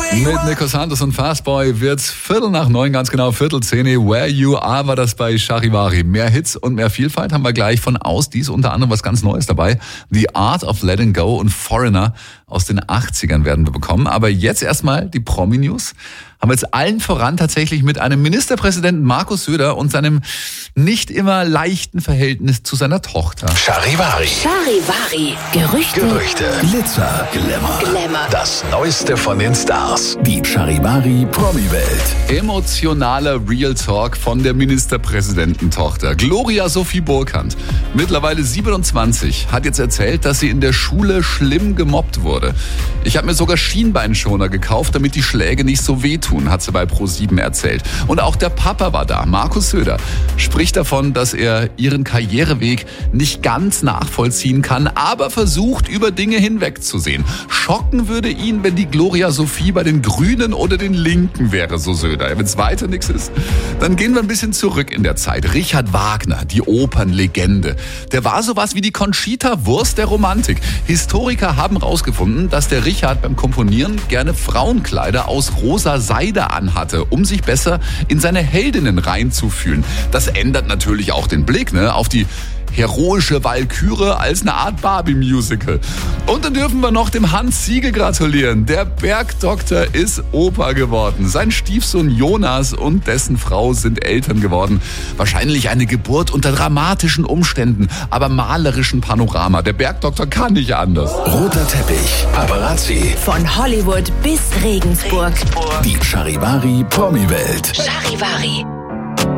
Mit Nico Santos und Fastboy wird's 8:45, ganz genau 8:10. Where You Are war das bei Charivari. Mehr Hits und mehr Vielfalt haben wir gleich von Ausdies, unter anderem was ganz Neues dabei. The Art of Letting Go und Foreigner aus den 80ern werden wir bekommen. Aber jetzt erstmal die Promi-News. Haben wir jetzt allen voran tatsächlich mit einem Ministerpräsidenten Markus Söder und seinem nicht immer leichten Verhältnis zu seiner Tochter. Charivari. Charivari. Gerüchte. Glitzer. Glamour. Das Neueste von den Stars. Die Charivari Promi-Welt. Emotionaler Real Talk von der Ministerpräsidententochter. Gloria Sophie Burkhardt, mittlerweile 27, hat jetzt erzählt, dass sie in der Schule schlimm gemobbt wurde. Ich habe mir sogar Schienbeinschoner gekauft, damit die Schläge nicht so wehtun, hat sie bei Pro7 erzählt. Und auch der Papa war da, Markus Söder, spricht davon, dass er ihren Karriereweg nicht ganz nachvollziehen kann, aber versucht, über Dinge hinwegzusehen. Schocken würde ihn, wenn die Gloria Sophie bei den Grünen oder den Linken wäre, so Söder. Wenn es weiter nichts ist, dann gehen wir ein bisschen zurück in der Zeit. Richard Wagner, die Opernlegende. Der war sowas wie die Conchita Wurst der Romantik. Historiker haben rausgefunden, dass der Richard beim Komponieren gerne Frauenkleider aus rosa Seide anhatte, um sich besser in seine Heldinnen reinzufühlen. Das ändert natürlich auch den Blick, auf die heroische Walküre als eine Art Barbie-Musical. Und dann dürfen wir noch dem Hans Siegel gratulieren. Der Bergdoktor ist Opa geworden. Sein Stiefsohn Jonas und dessen Frau sind Eltern geworden. Wahrscheinlich eine Geburt unter dramatischen Umständen, aber malerischen Panorama. Der Bergdoktor kann nicht anders. Roter Teppich. Paparazzi. Von Hollywood bis Regensburg. Die Charivari Promi-Welt. Charivari.